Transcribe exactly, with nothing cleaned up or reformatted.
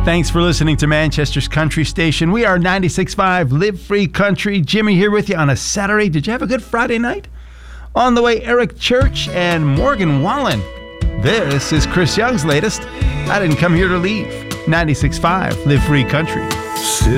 Thanks for listening to Manchester's Country Station. We are ninety-six point five Live Free Country. Jimmy here with you on a Saturday. Did you have a good Friday night? On the way, Eric Church and Morgan Wallen. This is Chris Young's latest. I didn't come here to leave. ninety-six point five Live Free Country.